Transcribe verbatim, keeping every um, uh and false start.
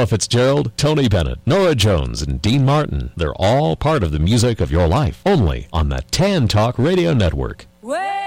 Ella Fitzgerald, Tony Bennett, Nora Jones, and Dean Martin. They're all part of the music of your life, only on the Tan Talk Radio Network. Way